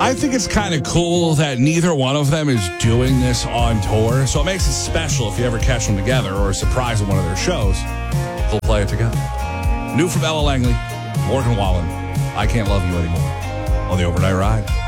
I think it's kind of cool that neither one of them is doing this on tour. So it makes it special if you ever catch them together or surprise at one of their shows. They'll play it together. New from Ella Langley, Morgan Wallen, I Can't Love You Anymore on the Overnight Ride.